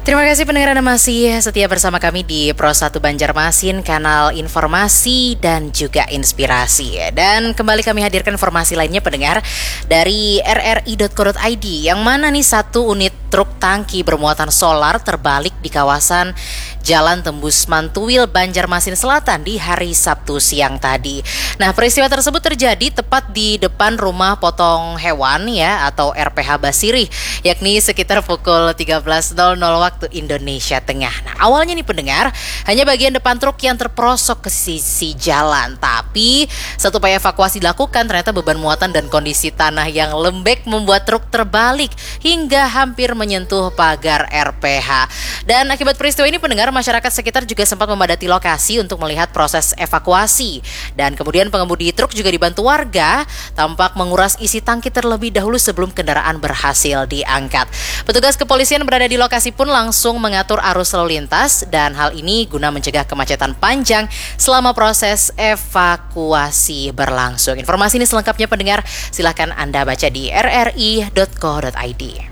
Terima kasih pendengar Anda masih setia bersama kami di Pro 1 Banjarmasin, kanal informasi dan juga inspirasi. Dan kembali kami hadirkan informasi lainnya pendengar dari rri.co.id, yang mana nih satu unit truk tangki bermuatan solar terbalik di kawasan Jalan Tembus Mantuil, Banjarmasin Selatan di hari Sabtu siang tadi. Nah, peristiwa tersebut terjadi tepat di depan rumah potong hewan ya atau RPH Basirih, yakni sekitar pukul 13.00 waktu Indonesia Tengah. Nah, awalnya nih pendengar, hanya bagian depan truk yang terperosok ke sisi jalan. Tapi saat upaya evakuasi dilakukan, ternyata beban muatan dan kondisi tanah yang lembek membuat truk terbalik hingga hampir menyentuh pagar RPH. Dan akibat peristiwa ini pendengar, masyarakat sekitar juga sempat memadati lokasi untuk melihat proses evakuasi. Dan kemudian pengemudi truk juga dibantu warga, tampak menguras isi tangki terlebih dahulu sebelum kendaraan berhasil diangkat. Petugas kepolisian berada di lokasi pun langsung mengatur arus lalu lintas, dan hal ini guna mencegah kemacetan panjang selama proses evakuasi berlangsung. Informasi ini selengkapnya pendengar, silakan Anda baca di rri.co.id.